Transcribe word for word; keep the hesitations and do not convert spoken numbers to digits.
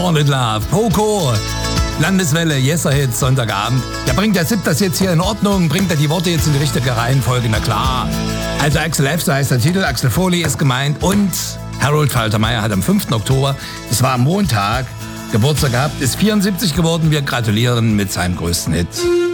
Born in Love, Poco, Landeswelle, Yesser-Hit, Sonntagabend. Ja, bringt der Sipp das jetzt hier in Ordnung? Bringt er die Worte jetzt in die richtige Reihenfolge? Na klar. Also Axel F., so heißt der Titel, Axel Foley ist gemeint und Harold Faltermeier hat am fünften Oktober, das war am Montag, Geburtstag gehabt, ist vierundsiebzig geworden. Wir gratulieren mit seinem größten Hit.